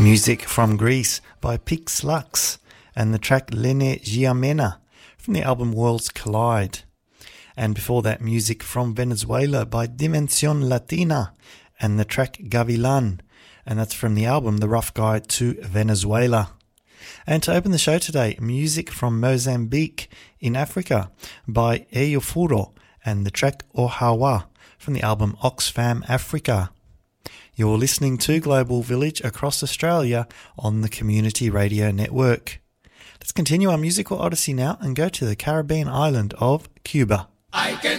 Music from Greece by Pix Lux and the track Lene Giamena from the album Worlds Collide. And before that, music from Venezuela by Dimension Latina and the track Gavilan, and that's from the album The Rough Guide to Venezuela. And to open the show today, music from Mozambique in Africa by Eyofuro and the track Ohawa from the album Oxfam Africa. You're listening to Global Village across Australia on the Community Radio Network. Let's continue our musical odyssey now and go to the Caribbean island of Cuba. I can